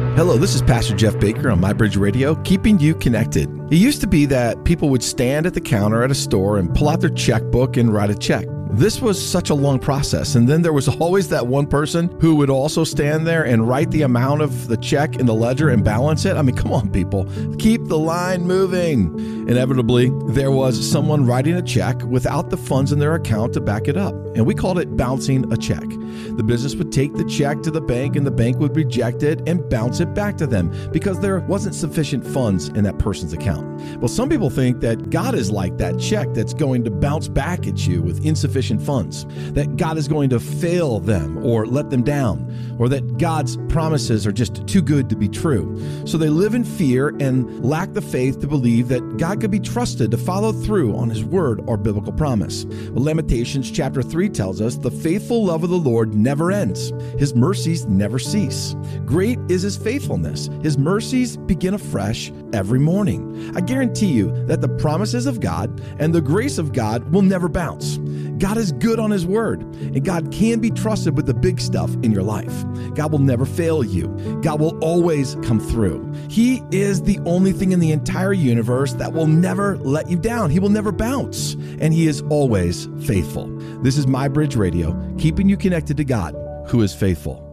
Hello, this is Pastor Jeff Baker on MyBridge Radio, keeping you connected. It used to be that people would stand at the counter at a store and pull out their checkbook and write a check. This was such a long process. And then there was always that one person who would also stand there and write the amount of the check in the ledger and balance it. I mean, come on, people. Keep the line moving. Inevitably, there was someone writing a check without the funds in their account to back it up. And we called it bouncing a check. The business would take the check to the bank and the bank would reject it and bounce it back to them because there wasn't sufficient funds in that person's account. Well, some people think that God is like that check that's going to bounce back at you with insufficient funds, that God is going to fail them or let them down, or that God's promises are just too good to be true. So they live in fear and lack the faith to believe that God could be trusted to follow through on his word or biblical promise. Well, Lamentations chapter 3 tells us the faithful love of the Lord never ends. His mercies never cease. Great is his faithfulness. His mercies begin afresh every morning. I guarantee you that the promises of God and the grace of God will never bounce. God is good on his word, and God can be trusted with the big stuff in your life. God will never fail you. God will always come through. He is the only thing in the entire universe that will never let you down. He will never bounce, and he is always faithful. This is MyBridge Radio, keeping you connected to God, who is faithful.